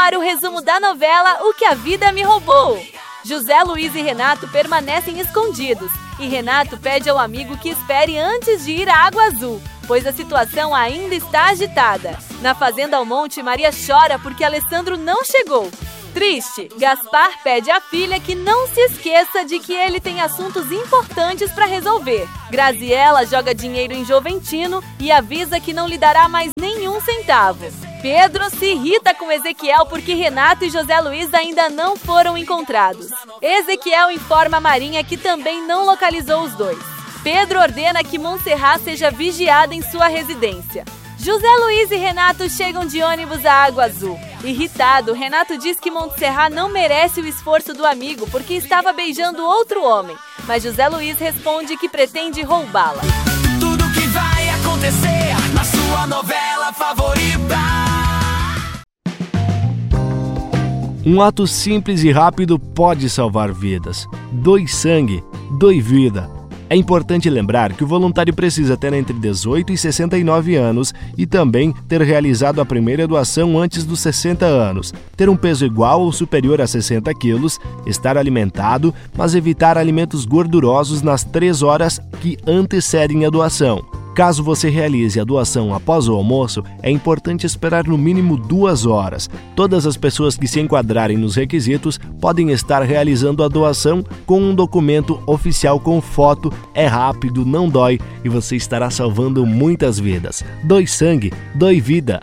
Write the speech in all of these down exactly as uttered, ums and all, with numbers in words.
ar o resumo da novela O que a Vida Me Roubou. José Luiz e Renato permanecem escondidos e Renato pede ao amigo que espere antes de ir à Água Azul, pois a situação ainda está agitada. Na Fazenda Almonte, Maria chora porque Alessandro não chegou. Triste, Gaspar pede à filha que não se esqueça de que ele tem assuntos importantes para resolver. Graziella joga dinheiro em Joventino e avisa que não lhe dará mais nenhum centavo. Pedro se irrita com Ezequiel porque Renato e José Luiz ainda não foram encontrados. Ezequiel informa a Marinha que também não localizou os dois. Pedro ordena que Montserrat seja vigiada em sua residência. José Luiz e Renato chegam de ônibus à Água Azul. Irritado, Renato diz que Montserrat não merece o esforço do amigo porque estava beijando outro homem. Mas José Luiz responde que pretende roubá-la. Tudo que vai acontecer na sua novela favorita. Um ato simples e rápido pode salvar vidas. Doe sangue, doe vida. É importante lembrar que o voluntário precisa ter entre dezoito e sessenta e nove anos e também ter realizado a primeira doação antes dos sessenta anos, ter um peso igual ou superior a sessenta quilos, estar alimentado, mas evitar alimentos gordurosos nas três horas que antecedem a doação. Caso você realize a doação após o almoço, é importante esperar no mínimo duas horas. Todas as pessoas que se enquadrarem nos requisitos podem estar realizando a doação com um documento oficial com foto. É rápido, não dói e você estará salvando muitas vidas. Doe sangue, doe vida.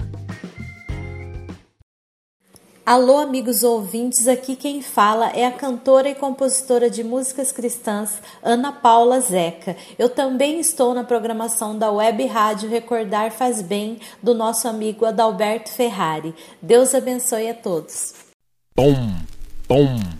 Alô, amigos ouvintes, aqui quem fala é a cantora e compositora de músicas cristãs Ana Paula Zeca. Eu também estou na programação da Web Rádio Recordar Faz Bem, do nosso amigo Adalberto Ferrari. Deus abençoe a todos. Pom, pom.